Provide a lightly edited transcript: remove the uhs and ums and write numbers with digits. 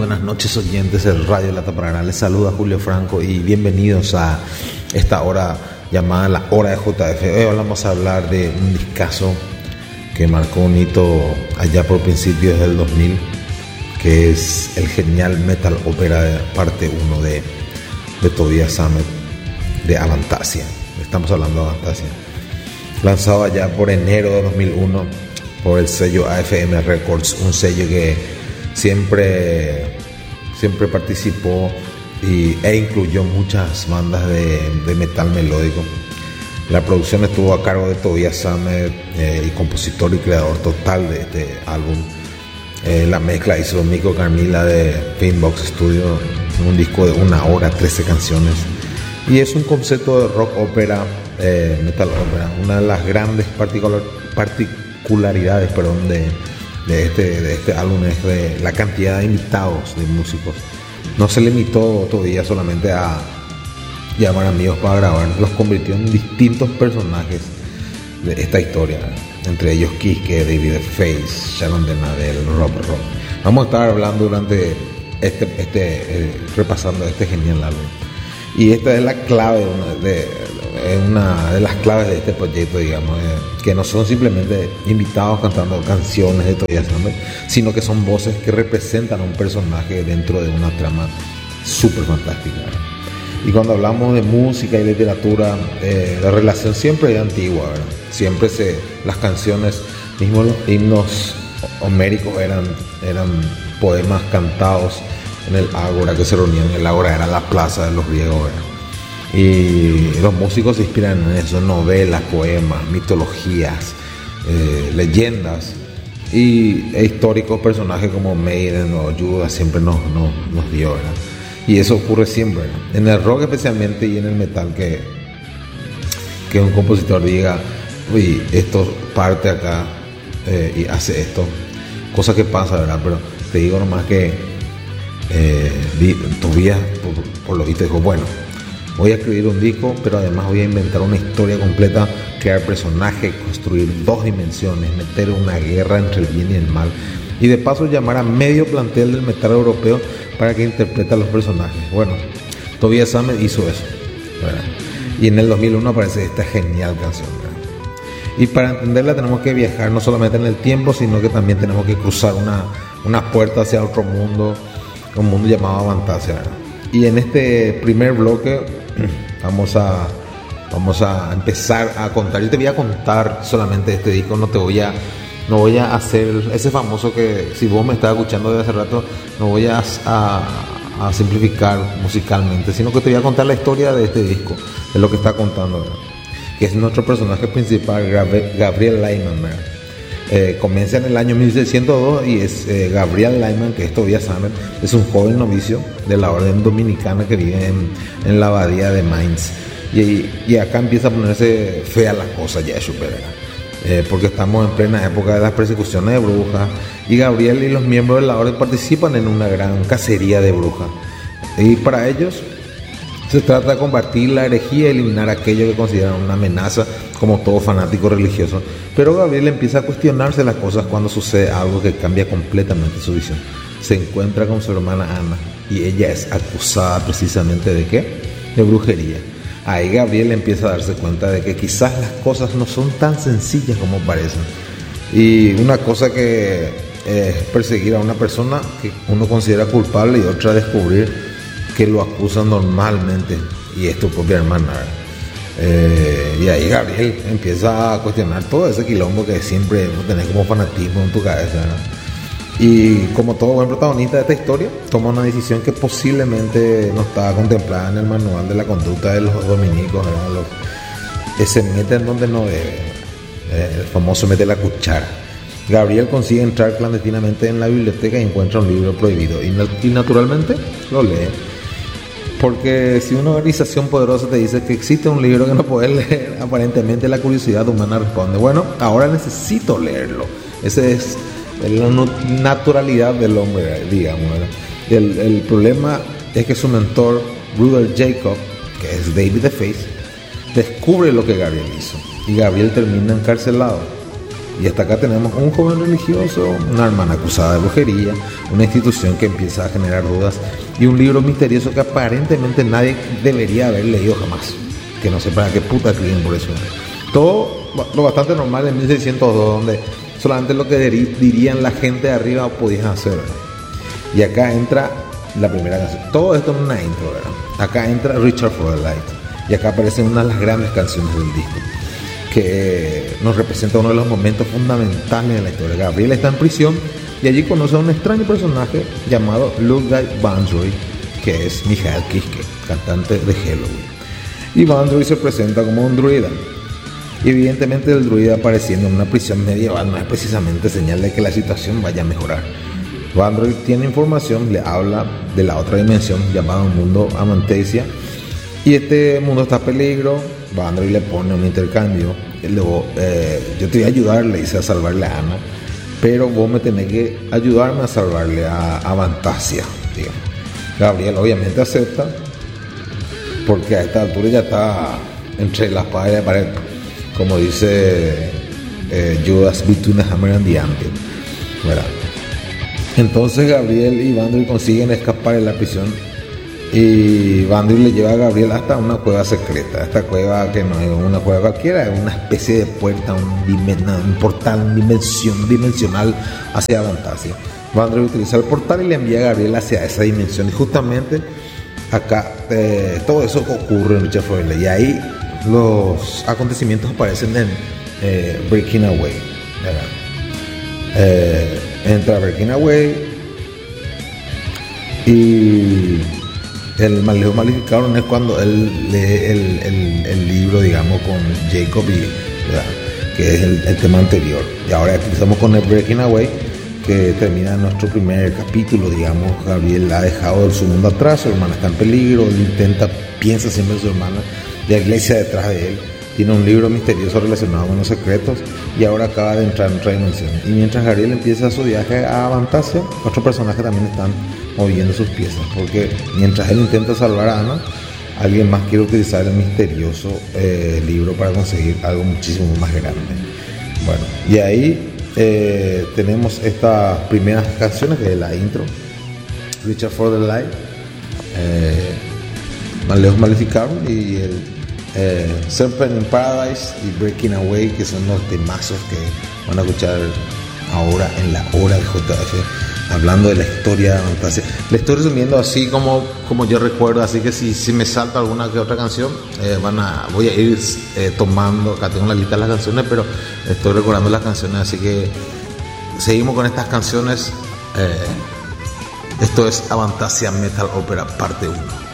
buenas noches, oyentes del Radio La Taparana. Les saluda Julio Franco y bienvenidos a esta hora llamada la Hora de JF. Hoy vamos a hablar de un discazo que marcó un hito allá por principios del 2000, que es el genial Metal Opera de parte 1 de Tobias Sammet, de Avantasia. Estamos hablando de Avantasia, lanzado allá por enero de 2001 por el sello AFM Records, un sello que siempre participó e incluyó muchas bandas de metal melódico. La producción estuvo a cargo de Tobias Sammet, y compositor y creador total de este álbum. La mezcla hizo Mikko Karmila de Pinbox Studio, un disco de 1 hora, 13 canciones, y es un concepto de rock ópera, metal ópera. Una de las grandes particularidades de este álbum es de la cantidad de invitados de músicos. No se limitó todavía solamente a llamar amigos para grabar, los convirtió en distintos personajes de esta historia, entre ellos Kiske, David Face, Sharon Denadel, Rob Rock. Vamos a estar hablando durante repasando este genial álbum, y esta es la clave, una de las claves de este proyecto, digamos, que no son simplemente invitados cantando canciones de Tobias Sammet, sino que son voces que representan a un personaje dentro de una trama súper fantástica. Y cuando hablamos de música y literatura, la relación siempre es antigua, ¿verdad? Siempre las canciones, mismo los himnos homéricos eran poemas cantados en el ágora, que se reunían. El ágora era la plaza de los griegos, ¿verdad? Y los músicos se inspiran en eso, novelas, poemas, mitologías, leyendas e históricos personajes como Maiden o Judas siempre nos dio, ¿verdad? Y eso ocurre siempre, ¿verdad? En el rock especialmente, y en el metal, que un compositor diga, uy, esto parte acá y hace esto, cosa que pasa, ¿verdad? Pero te digo nomás que Tobias por lo visto dijo, bueno, voy a escribir un disco, pero además voy a inventar una historia completa, crear personajes, construir 2 dimensiones, meter una guerra entre el bien y el mal, y de paso llamar a medio plantel del metal europeo para que interprete a los personajes. Bueno, Tobias Sammet hizo eso, ¿verdad? Y en el 2001 aparece esta genial canción, ¿verdad? Y para entenderla tenemos que viajar no solamente en el tiempo, sino que también tenemos que cruzar una puerta hacia otro mundo, un mundo llamado Avantasia, ¿verdad? Y en este primer bloque vamos a empezar a contar. Yo te voy a contar solamente este disco, no voy a hacer ese famoso que, si vos me estás escuchando desde hace rato, no voy a simplificar musicalmente, sino que te voy a contar la historia de este disco, de lo que está contando, ¿verdad? Que es nuestro personaje principal, Gabriel Lehmann, ¿verdad? Comienza en el año 1602 y es Gabriel Lehmann, que es Tobias Sammet, es un joven novicio de la orden dominicana que vive en la abadía de Mainz, y acá empieza a ponerse fea la cosa ya, porque estamos en plena época de las persecuciones de brujas, y Gabriel y los miembros de la orden participan en una gran cacería de brujas, y para ellos se trata de combatir la herejía y eliminar aquello que consideran una amenaza, como todo fanático religioso. Pero Gabriel empieza a cuestionarse las cosas cuando sucede algo que cambia completamente su visión. Se encuentra con su hermana Ana, y ella es acusada precisamente ¿de qué? De brujería. Ahí Gabriel empieza a darse cuenta de que quizás las cosas no son tan sencillas como parecen. Y una cosa que es perseguir a una persona que uno considera culpable, y otra descubrir que lo acusan normalmente, y es tu propia hermana, ¿verdad? Y ahí Gabriel empieza a cuestionar todo ese quilombo que siempre tenés como fanatismo en tu cabeza, ¿verdad? Y como todo buen protagonista de esta historia, toma una decisión que posiblemente no estaba contemplada en el manual de la conducta de los dominicos, ¿verdad? Se mete en donde no debe, el famoso mete la cuchara. Gabriel consigue entrar clandestinamente en la biblioteca y encuentra un libro prohibido, y naturalmente lo lee. Porque si una organización poderosa te dice que existe un libro que no puedes leer, aparentemente la curiosidad humana responde, bueno, ahora necesito leerlo. Esa es la naturalidad del hombre, digamos, ¿verdad? El problema es que su mentor, Brother Jacob, que es David Face, descubre lo que Gabriel hizo, y Gabriel termina encarcelado. Y hasta acá tenemos un joven religioso, una hermana acusada de brujería, una institución que empieza a generar dudas y un libro misterioso que aparentemente nadie debería haber leído jamás. Que no sé para qué puta escriben por eso. Todo lo bastante normal en 1602, donde solamente lo que dirían la gente de arriba podían hacer, ¿verdad? Y acá entra la primera canción. Todo esto en una intro, ¿verdad? Acá entra Richard for the Light. Y acá aparece una de las grandes canciones del disco, que nos representa uno de los momentos fundamentales de la historia. Gabriel está en prisión y allí conoce a un extraño personaje llamado Ludwig Vandroy, que es Michael Kiske, cantante de Helloween. Y Vandroy se presenta como un druida. Y evidentemente el druida apareciendo en una prisión medieval no es precisamente señal de que la situación vaya a mejorar. Vandroy tiene información, le habla de la otra dimensión llamada mundo Amantesia, y este mundo está a peligro. Vandroy le pone un intercambio. Luego, yo te voy a ayudar, le dice, a salvarle a Ana, pero vos me tenés que ayudarme a salvarle a Avantasia, digamos. Gabriel obviamente acepta, porque a esta altura ya está entre la espada y la pared, como dice Judas between the hammer and the anvil, ¿verdad? Entonces Gabriel y Vandroy consiguen escapar de la prisión y Vandroy le lleva a Gabriel hasta una cueva secreta. Esta cueva, que no es una cueva cualquiera, es una especie de puerta, un portal dimensional hacia Avantasia. Vandroy utiliza el portal y le envía a Gabriel hacia esa dimensión, y justamente acá todo eso ocurre en Richard for the Light, y ahí los acontecimientos aparecen en Breaking Away, ¿verdad? Entra Breaking Away y el Malejo Maleficarum es cuando él lee el libro, digamos, con Jacob, ¿verdad? Que es el tema anterior. Y ahora aquí estamos con el Breaking Away, que termina nuestro primer capítulo, digamos. Gabriel ha dejado su mundo atrás, su hermana está en peligro, él piensa siempre en su hermana, la iglesia detrás de él, tiene un libro misterioso relacionado con los secretos, y ahora acaba de entrar en otra dimensión. Y mientras Gabriel empieza su viaje a Avantasia, otros personajes también están moviendo sus piezas, porque mientras él intenta salvar a Ana, alguien más quiere utilizar el misterioso libro para conseguir algo muchísimo más grande. Bueno, y ahí tenemos estas primeras canciones, que es la intro, Richard for the Light, Maleus Maleficarum y el Serpent in Paradise y Breaking Away, que son los temazos que van a escuchar ahora en la hora de JF, hablando de la historia de Avantasia. Le estoy resumiendo así como yo recuerdo, así que si me salta alguna que otra canción, voy a ir tomando. Acá tengo la lista de las canciones, pero estoy recordando las canciones, así que seguimos con estas canciones. Esto es Avantasia Metal Opera parte 1.